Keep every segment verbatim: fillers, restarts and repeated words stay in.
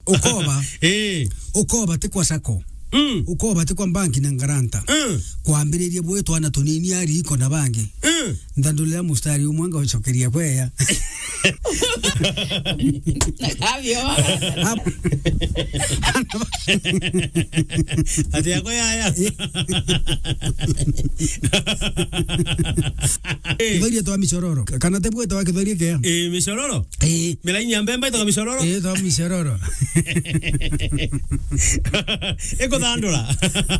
ukoba eh ukoba te kwa sako mm ukoba te kwa banki na garanta mm kwambiririe bwe twana tunini ari iko na banki mm ndandulira mustari umwanga uchokeria kweya Nakavyo. ati yako yaya Kithoria twa michororo kana te bwe twa kithoria ke eh mishororo eh melaini ya mbemba ito mishororo eh twa michororo eko dandura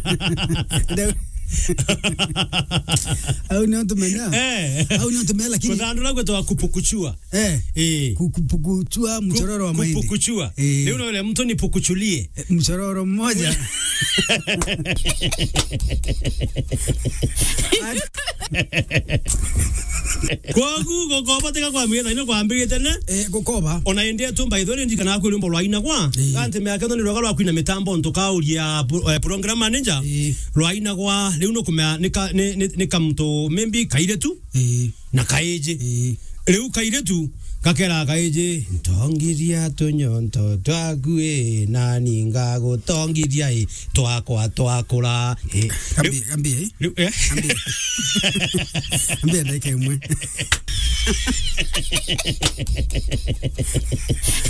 au ni tumenya eh au ni tumenya lakini kudandura kwetu kupukuchua eh eh kupukuchua mchororo wa mahindi kupukuchua Eh. leo yule mtu ni pukuchulie mchororo mmoja kwa gugo kwa teka kwa mieta ino kwa ambiri tena eh gukoba ona endea tumba ithori ndikana ku limbo lwaina kwa Eh. kante me akendo ni rwaga lwa kwina mitambo ntoka uria eh, program manager Eh. lwaina kwa leo no kumea nika nika mtu membi kaire tu eh na kaeje eh leo kaire tu kakera kaeje ntongiria tunyonto twakue nani ngago tongiria i twakwa twakura eh kambi kambi leo eh kambi kambi ndike mwe